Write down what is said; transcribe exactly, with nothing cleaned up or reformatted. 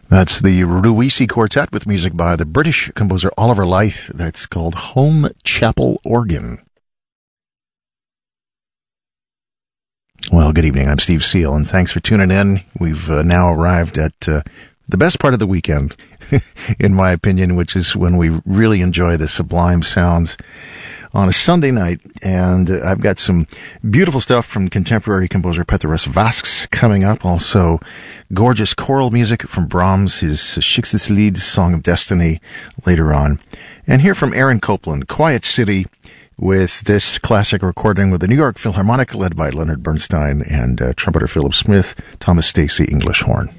That's the Ruisi Quartet with music by the British composer Oliver Leith. That's called Home Chapel Organ. Well, good evening. I'm Steve Seal, and thanks for tuning in. We've uh, now arrived at uh, the best part of the weekend, in my opinion, which is when we really enjoy the sublime sounds on a Sunday night. And uh, I've got some beautiful stuff from contemporary composer Petrus Vasks coming up. Also, gorgeous choral music from Brahms, his Schicksalslied, Song of Destiny, later on. And here from Aaron Copland, Quiet City, with this classic recording with the New York Philharmonic, led by Leonard Bernstein, and uh, trumpeter Philip Smith, Thomas Stacy, English horn.